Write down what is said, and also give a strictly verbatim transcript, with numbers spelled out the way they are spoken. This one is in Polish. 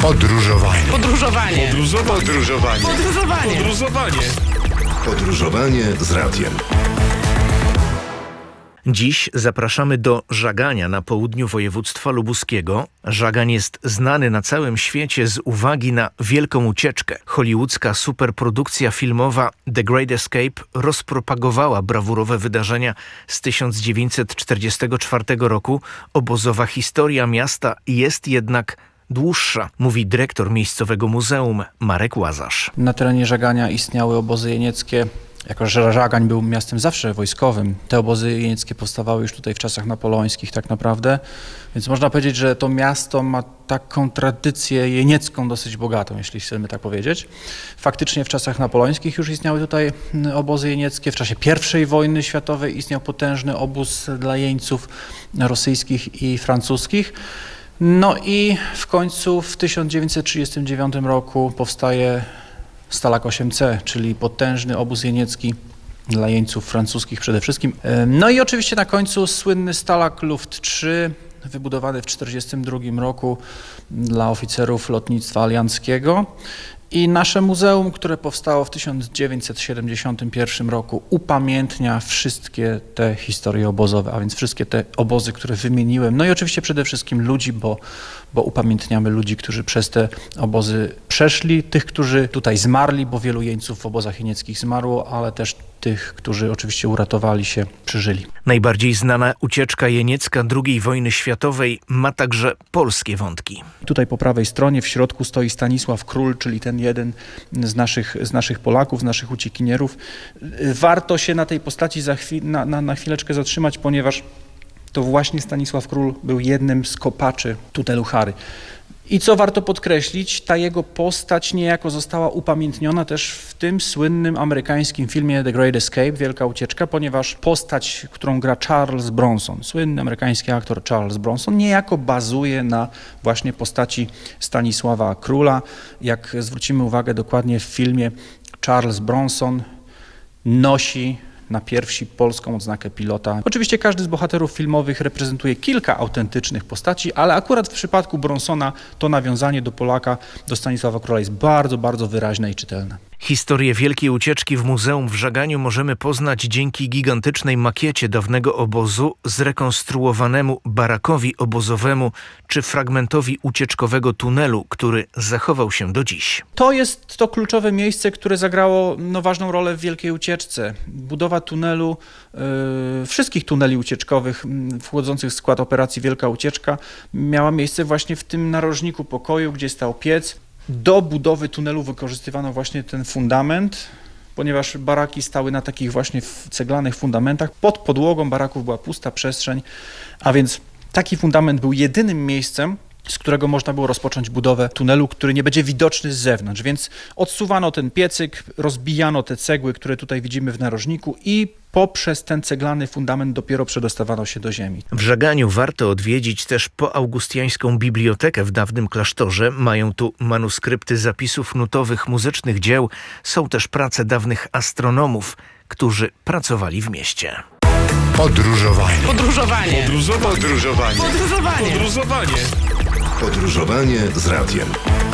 Podróżowanie. Podróżowanie. Podróżowanie. Podróżowanie. Podróżowanie. Podróżowanie z radiem. Dziś zapraszamy do Żagania na południu województwa lubuskiego. Żagań jest znany na całym świecie z uwagi na Wielką Ucieczkę. Hollywoodzka superprodukcja filmowa The Great Escape rozpropagowała brawurowe wydarzenia z tysiąc dziewięćset czterdziestego czwartego roku. Obozowa historia miasta jest jednak dłuższa, mówi dyrektor miejscowego muzeum Marek Łazarz. Na terenie Żagania istniały obozy jenieckie. Jako że Żagań był miastem zawsze wojskowym, te obozy jenieckie powstawały już tutaj w czasach napoleońskich tak naprawdę, więc można powiedzieć, że to miasto ma taką tradycję jeniecką dosyć bogatą, jeśli chcemy tak powiedzieć. Faktycznie w czasach napoleońskich już istniały tutaj obozy jenieckie. W czasie pierwszej wojny światowej istniał potężny obóz dla jeńców rosyjskich i francuskich. No i w końcu w tysiąc dziewięćset trzydziestym dziewiątym roku powstaje Stalag osiem C, czyli potężny obóz jeniecki dla jeńców francuskich przede wszystkim. No i oczywiście na końcu słynny Stalag Luft trzy, wybudowany w tysiąc dziewięćset czterdziestym drugim roku dla oficerów lotnictwa alianckiego. I nasze muzeum, które powstało w tysiąc dziewięćset siedemdziesiątym pierwszym roku, upamiętnia wszystkie te historie obozowe, a więc wszystkie te obozy, które wymieniłem. No i oczywiście przede wszystkim ludzi, bo, bo upamiętniamy ludzi, którzy przez te obozy przeszli, tych, którzy tutaj zmarli, bo wielu jeńców w obozach jenieckich zmarło, ale też tych, którzy oczywiście uratowali się, przeżyli. Najbardziej znana ucieczka jeniecka drugiej wojny światowej ma także polskie wątki. Tutaj po prawej stronie w środku stoi Stanisław Król, czyli ten jeden z naszych, z naszych Polaków, z naszych uciekinierów. Warto się na tej postaci za chwil, na, na, na chwileczkę zatrzymać, ponieważ to właśnie Stanisław Król był jednym z kopaczy Tutelu Chary. I co warto podkreślić, ta jego postać niejako została upamiętniona też w tym słynnym amerykańskim filmie The Great Escape, Wielka Ucieczka, ponieważ postać, którą gra Charles Bronson, słynny amerykański aktor Charles Bronson, niejako bazuje na właśnie postaci Stanisława Króla. Jak zwrócimy uwagę dokładnie w filmie, Charles Bronson nosi na piersi polską odznakę pilota. Oczywiście każdy z bohaterów filmowych reprezentuje kilka autentycznych postaci, ale akurat w przypadku Bronsona to nawiązanie do Polaka, do Stanisława Króla jest bardzo, bardzo wyraźne i czytelne. Historię Wielkiej Ucieczki w muzeum w Żaganiu możemy poznać dzięki gigantycznej makiecie dawnego obozu, zrekonstruowanemu barakowi obozowemu czy fragmentowi ucieczkowego tunelu, który zachował się do dziś. To jest to kluczowe miejsce, które zagrało no, ważną rolę w Wielkiej Ucieczce. Budowa tunelu, yy, wszystkich tuneli ucieczkowych yy, wchodzących w skład operacji Wielka Ucieczka miała miejsce właśnie w tym narożniku pokoju, gdzie stał piec. Do budowy tunelu wykorzystywano właśnie ten fundament, ponieważ baraki stały na takich właśnie ceglanych fundamentach. Pod podłogą baraków była pusta przestrzeń, a więc taki fundament był jedynym miejscem, z którego można było rozpocząć budowę tunelu, który nie będzie widoczny z zewnątrz. Więc odsuwano ten piecyk, rozbijano te cegły, które tutaj widzimy w narożniku i poprzez ten ceglany fundament dopiero przedostawano się do ziemi. W Żaganiu warto odwiedzić też poaugustiańską bibliotekę w dawnym klasztorze. Mają tu manuskrypty zapisów nutowych muzycznych dzieł. Są też prace dawnych astronomów, którzy pracowali w mieście. Podróżowanie. Podróżowanie. Podróżowanie. Podróżowanie. Podróżowanie. Podróżowanie. Podróżowanie z radiem.